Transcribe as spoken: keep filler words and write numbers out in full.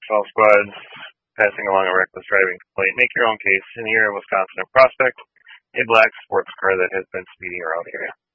All squads passing along a reckless driving complaint. Make your own case. In here in Wisconsin, a Prospect, a black sports car that has been speeding around here.